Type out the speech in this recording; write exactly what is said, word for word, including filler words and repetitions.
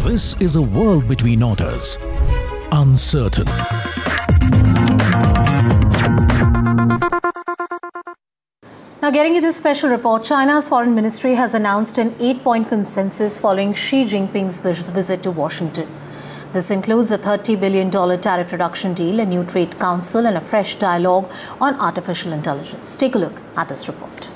This is a world between orders. Uncertain. Now, getting you this special report, China's foreign ministry has announced an eight-point consensus following Xi Jinping's visit to Washington. This includes a thirty billion dollars tariff reduction deal, a new trade council, and a fresh dialogue on artificial intelligence. Take a look at this report.